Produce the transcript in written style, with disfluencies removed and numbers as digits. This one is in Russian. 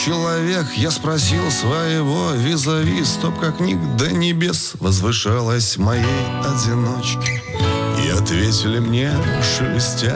человек, я спросил своего визави. Стопка книг до небес возвышалась моей одиночке. И ответили мне, шелестя